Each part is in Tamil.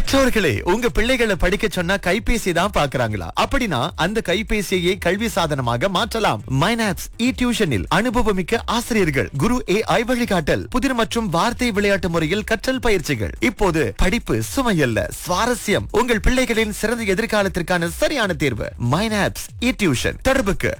பெற்றோர்களே, உங்க பிள்ளைகளை படிக்க சொன்னா கைபேசி தான் பாக்குறாங்களா? அப்படின்னா அந்த கைபேசியை கல்வி சாதனமாக மாற்றலாம். மைனாப்ஸ் இ டியூஷனில் அனுபவமிக்க ஆசிரியர்கள், குரு AI வழிகாட்டல், புதிர் மற்றும் வார்த்தை விளையாட்டு முறையில் கற்றல் பயிற்சிகள். இப்போது படிப்பு சுமையல்ல, சுவாரஸ்யம். உங்கள் பிள்ளைகளின் சிறந்த எதிர்காலத்திற்கான சரியான தேர்வு மைனாப்ஸ் இ டியூஷன். தொடர்புக்கு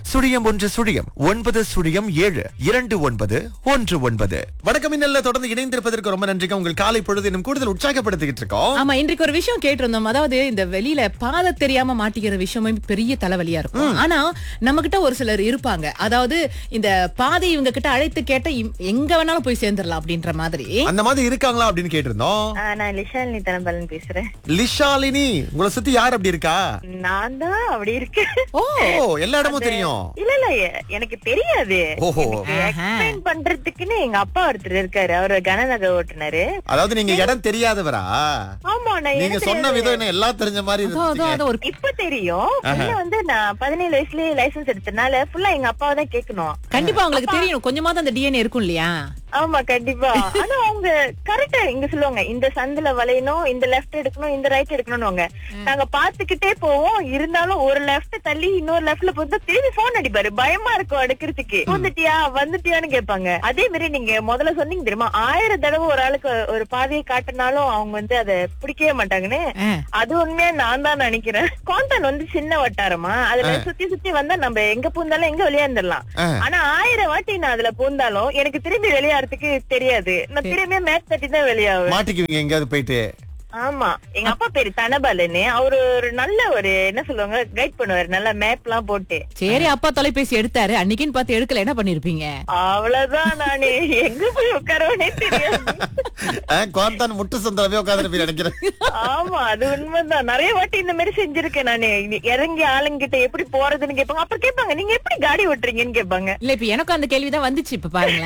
0117291919. வணக்கம். இன்னல்ல தொடர்ந்து இணைந்திருப்பதற்கு ரொம்ப நன்றிங்க. உங்கள் காலை பொழுது இன்னும் கூடுதல் உற்சாகப்படுத்திக்கிட்டு இருக்கோம். ஆமா, இன்றைக்கு ஒரு விஷயம் கேட்டிருந்தோம். அதாவது இந்த வெளியில பாத தெரியாம மாட்டிக்கிற விஷயமே பெரிய தலைவலியா இருக்கும். ஆனா நம்ம கிட்ட ஒரு சிலர் இருப்பாங்க, அதாவது இந்த பாதை இவங்க கிட்ட அழைத்து கேட்ட எங்க வேணாலும் போய் சேர்ந்துடலாம் அப்படின்ற மாதிரி. அந்த மாதிரி இருக்காங்களா அப்படின்னு கேட்டிருந்தோம். நான் லிஷாலினி தனபாலன் பேசுறேன். லிஷாலினி, உங்களை சுத்தி யார் அப்படி இருக்கா? நான் தான் அப்படி இருக்கேன். ஓ, எல்லா இடமும் தெரியும். இல்ல எனக்கு தெரியாது. ஓஹோ. எக்ஸ்பிளைன் பண்றதுக்குன்னு எங்க அப்பா ஒருத்தர் இருக்காரு, அவரு கனநகை ஓட்டுனாரு. அதாவது நீங்க இடம் தெரியாதவரா? ஆமா, நீங்க சொன்ன விதம் என்ன எல்லாம் தெரிஞ்ச மாதிரி இருந்துச்சு. இப்ப தெரியும். நான் 17 வயசுலயே லைசென்ஸ் எடுத்தனால ஃபுல்லா எங்க அப்பாவை தான் கேட்கணும். கண்டிப்பா உங்களுக்கு தெரியும், கொஞ்சமாவது அந்த DNA இருக்கும் இல்லையா? ஆமா, கண்டிப்பா. ஆனா அவங்க கரெக்டா இங்க சொல்லுவாங்க, இந்த சந்துல வளையணும், இந்த லெஃப்ட் எடுக்கணும், இந்த ரைட் எடுக்கணும்னு. நாங்க பாத்துக்கிட்டே போவோம். இருந்தாலும் ஒரு லெஃப்ட் தள்ளி இன்னொரு லெஃப்ட்ல போட்டு திரும்பி போன் அடிப்பாரு. பயமா இருக்கும் அடுக்கிறதுக்கு. வந்துட்டியான்னு கேட்பாங்க. அதே மாதிரி நீங்க முதல்ல சொன்னீங்க தெரியுமா, 1000 தடவை ஒரு ஆளுக்கு ஒரு பாதையை காட்டினாலும் அவங்க அதை பிடிக்கவே மாட்டாங்கன்னு. அது உண்மையா நான் தான் நினைக்கிறேன். கோந்தன் சின்ன வட்டாரமா, அதுல சுத்தி சுத்தி வந்தா நம்ம எங்க பூந்தாலும் எங்க விளையாண்டுலாம். ஆனா 1000 வாட்டி நான் அதுல பூந்தாலும் எனக்கு திரும்பி விளையாடுறதுக்கு தெரியாது. நான் திரும்பியே மேட்ச் தட்டி தான் வெளியாகும். மாட்டிக்குவீங்க எங்கயாவது போயிட்டு. ஆமா, எங்க அப்பா பேரு தனபாலன்னு. அவரு ஒரு நல்ல ஒரு என்ன சொல்லுவாங்க, கைட் பண்ணுவாரு, நல்ல மேப் எல்லாம் போட்டு. சரி, அப்பா தொலைபேசி எடுத்தாரு, அன்னைக்குன்னு பார்த்து எடுக்கல, என்ன பண்ணிருப்பீங்க? அவ்வளவுதான். நானு எங்க போய் உட்காரவனே தெரியாது. கோந்தான் முட்டு சந்திரவே உட்கார்ந்து நினைக்கிறேன். ஆமா, அது உண்மைதான். நிறைய வாட்டி இந்த மாதிரி செஞ்சிருக்கேன் நானு. இறங்கி ஆளுங்கிட்ட எப்படி போறதுன்னு கேட்பாங்க. அப்புறம் கேட்பாங்க, நீங்க எப்படி காடி ஓட்டுறீங்கன்னு கேட்பாங்க. இல்ல, இப்ப எனக்கும் அந்த கேள்விதான் வந்துச்சு. இப்ப பாருங்க.